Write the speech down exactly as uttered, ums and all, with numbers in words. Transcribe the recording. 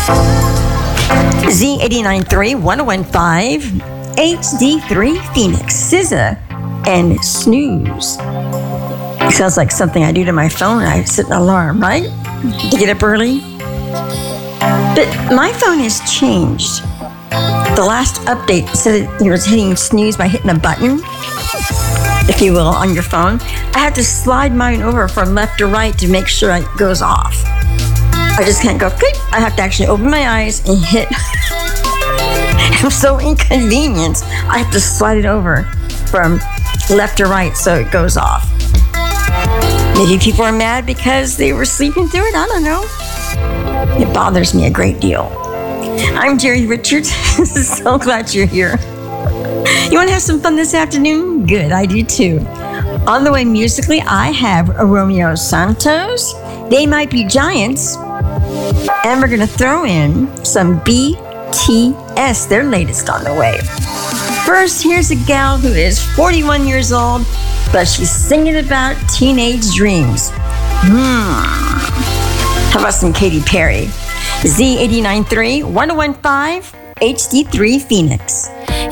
Z eighty-nine point three, ten fifteen, H D three Phoenix, S Z A, and Snooze. It sounds like something I do to my phone. I set an alarm, right? To get up early. But my phone has changed. The last update said it was hitting snooze by hitting a button, if you will, on your phone. I have to slide mine over from left to right to make sure it goes off. I just can't go click. I have to actually open my eyes and hit. I'm so inconvenienced. I have to slide it over from left to right so it goes off. Maybe people are mad because they were sleeping through it. I don't know. It bothers me a great deal. I'm Jerry Richards. So glad you're here. You want to have some fun this afternoon? Good, I do too. On the way musically, I have Romeo Santos. They Might Be Giants. And we're going to throw in some B T S, their latest on the way. First, here's a gal who is forty-one years old, but she's singing about teenage dreams. Hmm. How about some Katy Perry? Z eighty-nine point three, ten fifteen, H D three Phoenix.